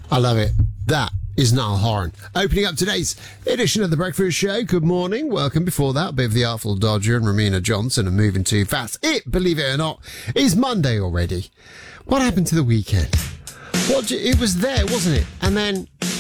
I love it. That is Niall Horan. Opening up today's edition of The Breakfast Show. Good morning. Welcome. Before that, Bit of the Artful Dodger and Romina Johnson are moving too fast. It, believe it or not, is Monday already. What happened to the weekend? It was there, wasn't it? And then